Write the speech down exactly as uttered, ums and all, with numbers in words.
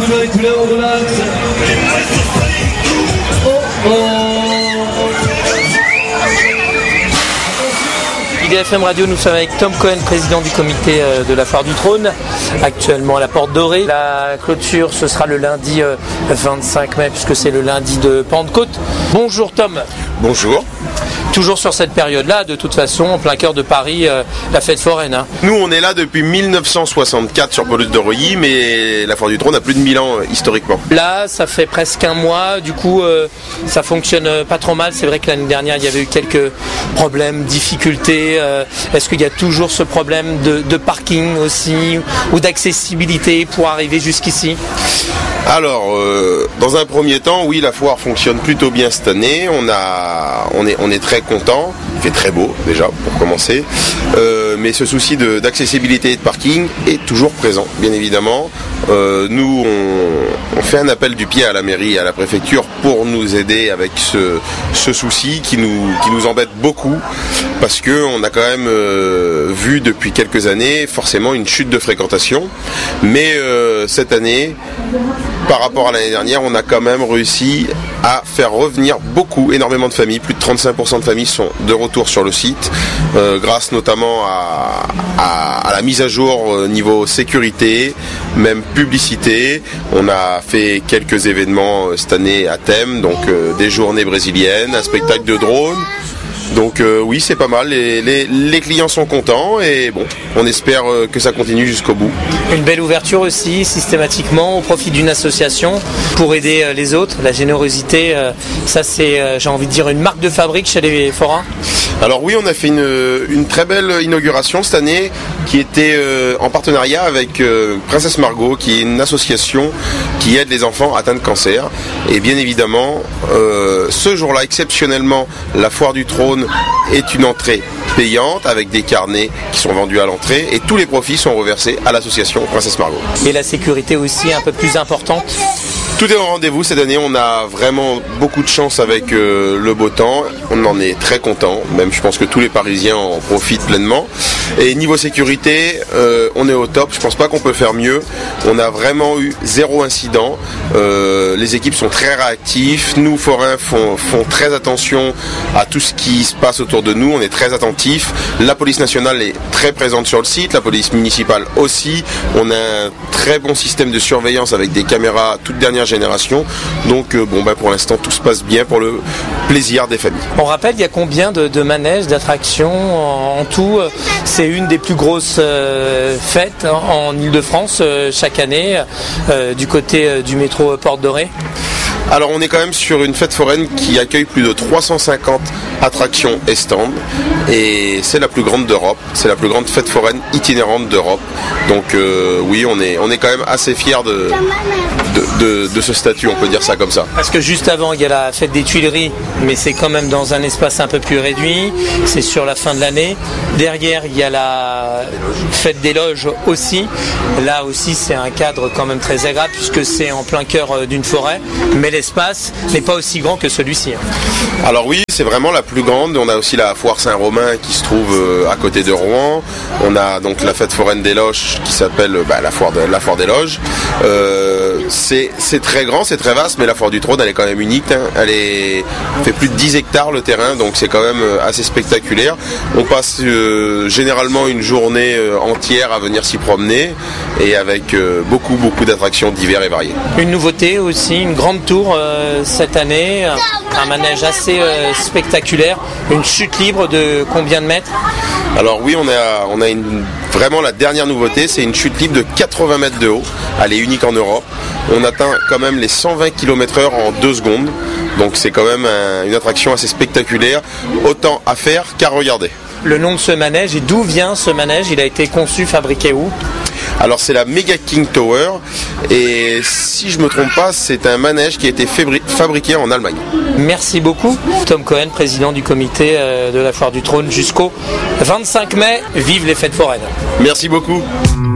toujours les couleurs, on relaxe. Oh oh. I D F M Radio, nous sommes avec Tom Cohen, président du comité de la Foire du Trône, actuellement à la Porte Dorée. La clôture, ce sera le lundi vingt-cinq mai, puisque c'est le lundi de Pentecôte. Bonjour Tom. Bonjour. Toujours sur cette période-là, de toute façon, en plein cœur de Paris, euh, la fête foraine. Hein. Nous, on est là depuis mille neuf cent soixante-quatre sur Pelouse de Reuilly, mais la Foire du Trône a plus de mille ans euh, historiquement. Là, ça fait presque un mois, du coup, euh, ça fonctionne pas trop mal. C'est vrai que l'année dernière, il y avait eu quelques problèmes, difficultés. Euh, est-ce qu'il y a toujours ce problème de, de parking aussi, ou d'accessibilité pour arriver jusqu'ici ? Alors, euh, dans un premier temps, oui, la foire fonctionne plutôt bien cette année. On a, on est, on est très content. Il fait très beau déjà pour commencer. Euh, mais ce souci de, d'accessibilité et de parking est toujours présent, bien évidemment. Euh, nous, on, on fait un appel du pied à la mairie et à la préfecture pour nous aider avec ce, ce souci qui nous, qui nous embête beaucoup, parce que on a quand même euh, vu depuis quelques années forcément une chute de fréquentation. Mais euh, cette année, par rapport à l'année dernière, on a quand même réussi à faire revenir beaucoup, énormément de familles. Plus de trente-cinq pour cent de familles sont de retour sur le site, euh, grâce notamment à, à, à la mise à jour euh, niveau sécurité, même publicité. On a fait quelques événements euh, cette année à thème, donc euh, des journées brésiliennes, un spectacle de drones. Donc euh, oui, c'est pas mal, les, les, les clients sont contents et bon, on espère euh, que ça continue jusqu'au bout. Une belle ouverture aussi, systématiquement, au profit d'une association pour aider euh, les autres. La générosité, euh, ça c'est, euh, j'ai envie de dire, une marque de fabrique chez les forains. Alors oui, on a fait une, une très belle inauguration cette année qui était euh, en partenariat avec euh, Princesse Margot, qui est une association qui aide les enfants atteints de cancer. Et bien évidemment, euh, ce jour-là, exceptionnellement, la Foire du Trône est une entrée payante avec des carnets qui sont vendus à l'entrée et tous les profits sont reversés à l'association Princesse Margot. Et la sécurité aussi un peu plus importante ? Tout est au rendez-vous cette année, on a vraiment beaucoup de chance avec euh, le beau temps, on en est très content, même je pense que tous les Parisiens en profitent pleinement. Et niveau sécurité, euh, on est au top, je pense pas qu'on peut faire mieux, on a vraiment eu zéro incident, euh, les équipes sont très réactives, nous forains font, font très attention à tout ce qui se passe autour de nous, on est très attentifs, la police nationale est très présente sur le site, la police municipale aussi, on a un très bon système de surveillance avec des caméras toute dernière génération, donc euh, bon bah pour l'instant tout se passe bien pour le plaisir des familles. On rappelle, il y a combien de, de manèges, d'attractions en, en tout? C'est une des plus grosses euh, fêtes en, en Ile-de-France euh, chaque année euh, du côté euh, du métro Porte Dorée. Alors on est quand même sur une fête foraine qui accueille plus de trois cent cinquante attractions et stands et c'est la plus grande d'Europe, c'est la plus grande fête foraine itinérante d'Europe. Donc euh, oui, on est, on est quand même assez fiers de, de, de, de ce statut, on peut dire ça comme ça. Parce que juste avant il y a la fête des Tuileries, mais c'est quand même dans un espace un peu plus réduit, c'est sur la fin de l'année. Derrière il y a la fête des loges aussi, là aussi c'est un cadre quand même très agréable puisque c'est en plein cœur d'une forêt, mais l'espace n'est pas aussi grand que celui-ci. Alors oui, c'est vraiment la plus grande. On a aussi la foire Saint-Romain qui se trouve euh, à côté de Rouen. On a donc la fête foraine des loges qui s'appelle bah, la, foire de, la foire des loges. Euh, c'est, c'est très grand, c'est très vaste, mais la foire du Trône elle est quand même unique. Hein. Elle est, fait plus de dix hectares le terrain, donc c'est quand même assez spectaculaire. On passe euh, généralement une journée euh, entière à venir s'y promener et avec euh, beaucoup beaucoup d'attractions diverses et variées. Une nouveauté aussi, une grande tour euh, cette année, un, un manège assez euh, spectaculaire, une chute libre de combien de mètres? Alors oui, on a, on a une, vraiment la dernière nouveauté, c'est une chute libre de quatre-vingts mètres de haut, elle est unique en Europe. On atteint quand même les cent vingt kilomètres heure en deux secondes, donc c'est quand même un, une attraction assez spectaculaire, autant à faire qu'à regarder. Le nom de ce manège et d'où vient ce manège? Il a été conçu, fabriqué où? Alors c'est la Mega King Tower et si je me trompe pas, c'est un manège qui a été fabri- fabriqué en Allemagne. Merci beaucoup Tom Cohen, président du comité euh, de la Foire du Trône jusqu'au vingt-cinq mai. Vive les fêtes foraines. Merci beaucoup.